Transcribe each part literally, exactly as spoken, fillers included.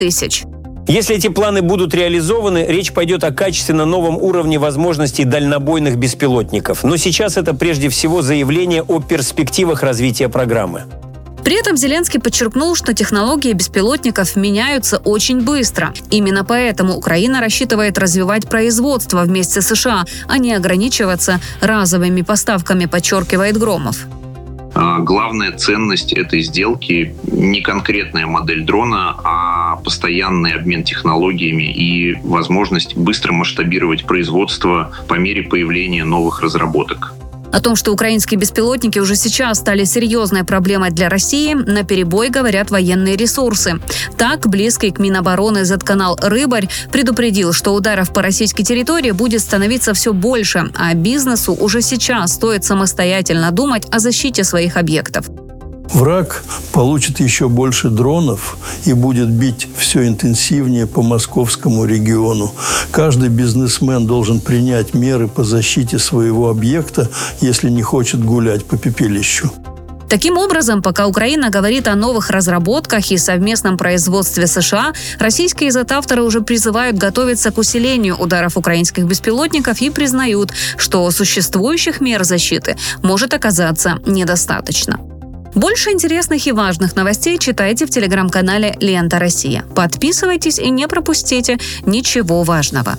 тысяч. Если эти планы будут реализованы, речь пойдет о качественно новом уровне возможностей дальнобойных беспилотников. Но сейчас это прежде всего заявление о перспективах развития программы. При этом Зеленский подчеркнул, что технологии беспилотников меняются очень быстро. Именно поэтому Украина рассчитывает развивать производство вместе с США, а не ограничиваться разовыми поставками, подчеркивает Громов. Главная ценность этой сделки не конкретная модель дрона, а постоянный обмен технологиями и возможность быстро масштабировать производство по мере появления новых разработок. О том, что украинские беспилотники уже сейчас стали серьезной проблемой для России, наперебой говорят военные ресурсы. Так, близкий к Минобороны зет-канал «Рыбарь» предупредил, что ударов по российской территории будет становиться все больше, а бизнесу уже сейчас стоит самостоятельно думать о защите своих объектов. Враг получит еще больше дронов и будет бить все интенсивнее по московскому региону. Каждый бизнесмен должен принять меры по защите своего объекта, если не хочет гулять по пепелищу. Таким образом, пока Украина говорит о новых разработках и совместном производстве США, российские зет-авторы уже призывают готовиться к усилению ударов украинских беспилотников и признают, что существующих мер защиты может оказаться недостаточно. Больше интересных и важных новостей читайте в телеграм-канале «Лента Россия». Подписывайтесь и не пропустите ничего важного.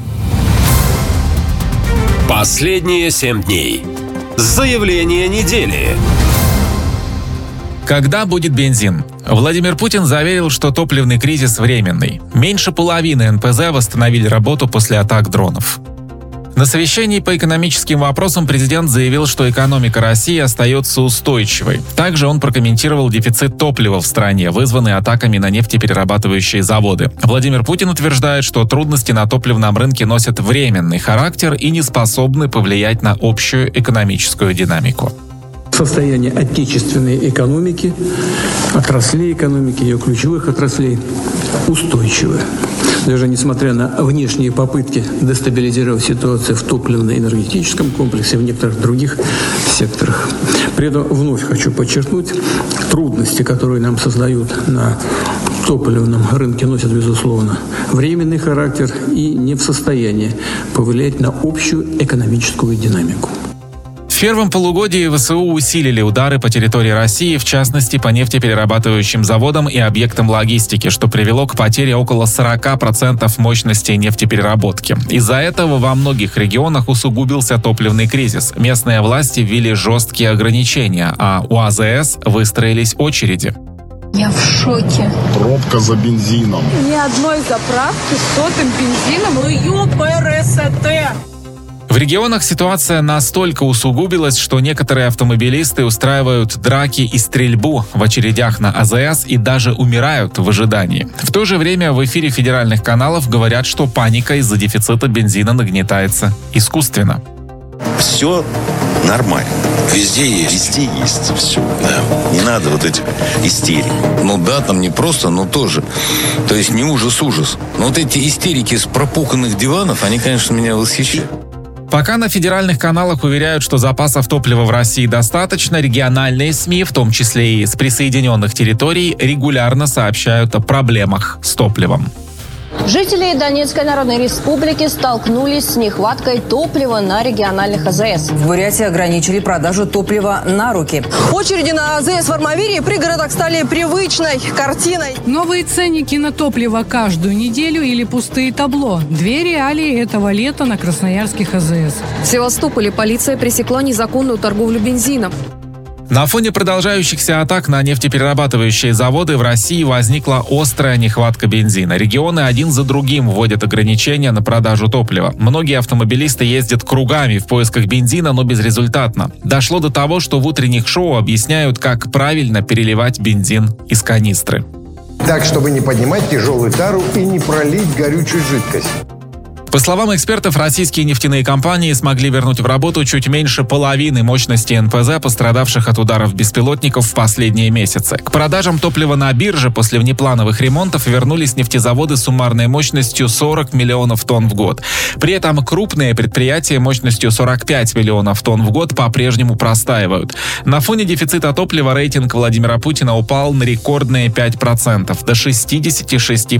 Последние семь дней. Заявление недели. Когда будет бензин? Владимир Путин заверил, что топливный кризис временный. Меньше половины эн пэ зэ восстановили работу после атак дронов. На совещании по экономическим вопросам президент заявил, что экономика России остается устойчивой. Также он прокомментировал дефицит топлива в стране, вызванный атаками на нефтеперерабатывающие заводы. Владимир Путин утверждает, что трудности на топливном рынке носят временный характер и не способны повлиять на общую экономическую динамику. Состояние отечественной экономики, отраслей экономики, ее ключевых отраслей устойчивое. Даже несмотря на внешние попытки дестабилизировать ситуацию в топливно-энергетическом комплексе и в некоторых других секторах. При этом вновь хочу подчеркнуть, трудности, которые нам создают на топливном рынке, носят, безусловно, временный характер и не в состоянии повлиять на общую экономическую динамику. В первом полугодии вэ эс у усилили удары по территории России, в частности, по нефтеперерабатывающим заводам и объектам логистики, что привело к потере около сорок процентов мощности нефтепереработки. Из-за этого во многих регионах усугубился топливный кризис. Местные власти ввели жесткие ограничения, а у а зэ эс выстроились очереди. Я в шоке. Пробка за бензином. Ни одной заправки с сотым бензином. Ну ёпрст. В регионах ситуация настолько усугубилась, что некоторые автомобилисты устраивают драки и стрельбу в очередях на а зэ эс и даже умирают в ожидании. В то же время в эфире федеральных каналов говорят, что паника из-за дефицита бензина нагнетается искусственно. Все нормально. Везде есть. Везде есть все. Да. Не надо вот этих истерик. Ну да, там не просто, но тоже. То есть не ужас-ужас. Но вот эти истерики с пропуханных диванов, они, конечно, меня восхищают. Пока на федеральных каналах уверяют, что запасов топлива в России достаточно, региональные СМИ, в том числе и с присоединенных территорий, регулярно сообщают о проблемах с топливом. Жители Донецкой Народной Республики столкнулись с нехваткой топлива на региональных а зэ эс. В Бурятии ограничили продажу топлива на руки. Очереди на а зэ эс в Армавире и пригородах стали привычной картиной. Новые ценники на топливо каждую неделю или пустые табло. Две реалии этого лета на красноярских а зэ эс. В Севастополе полиция пресекла незаконную торговлю бензином. На фоне продолжающихся атак на нефтеперерабатывающие заводы в России возникла острая нехватка бензина. Регионы один за другим вводят ограничения на продажу топлива. Многие автомобилисты ездят кругами в поисках бензина, но безрезультатно. Дошло до того, что в утренних шоу объясняют, как правильно переливать бензин из канистры. Так, чтобы не поднимать тяжелую тару и не пролить горючую жидкость. По словам экспертов, российские нефтяные компании смогли вернуть в работу чуть меньше половины мощности эн пэ зэ, пострадавших от ударов беспилотников в последние месяцы. К продажам топлива на бирже после внеплановых ремонтов вернулись нефтезаводы с суммарной мощностью сорок миллионов тонн в год. При этом крупные предприятия мощностью сорок пять миллионов тонн в год по-прежнему простаивают. На фоне дефицита топлива рейтинг Владимира Путина упал на рекордные пять процентов, до шестьдесят шесть